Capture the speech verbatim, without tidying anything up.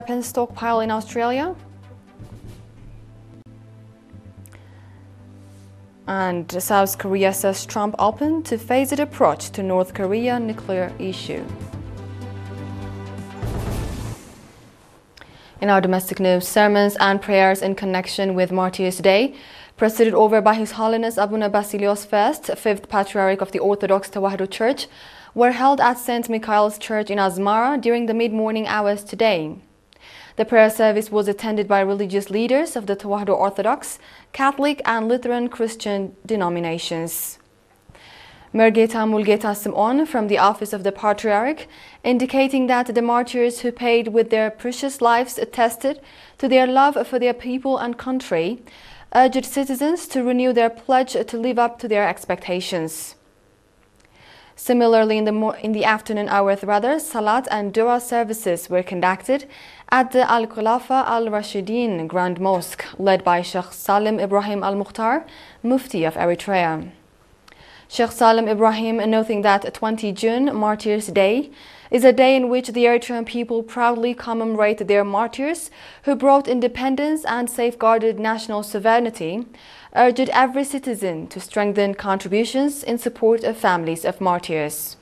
weapons stockpile in Australia. And South Korea says Trump open to phased approach to North Korea nuclear issue. In our domestic news, sermons and prayers in connection with Martyrs' Day, presided over by His Holiness Abuna Basilios I, fifth Patriarch of the Orthodox Tewahedo Church, were held at Saint Michael's Church in Asmara during the mid-morning hours today. The prayer service was attended by religious leaders of the Tewahedo Orthodox, Catholic and Lutheran Christian denominations. Mergeta Mulgeta Simon from the office of the Patriarch, indicating that the martyrs who paid with their precious lives attested to their love for their people and country, urged citizens to renew their pledge to live up to their expectations. Similarly, in the, in the afternoon hours, rather, Salat and Dua services were conducted at the Al-Khulafa Al-Rashidin Grand Mosque, led by Sheikh Salim Ibrahim Al-Mukhtar, Mufti of Eritrea. Sheikh Salim Ibrahim noting that the twentieth of June, Martyrs' Day, is a day in which the Eritrean people proudly commemorate their martyrs who brought independence and safeguarded national sovereignty, urged every citizen to strengthen contributions in support of families of martyrs.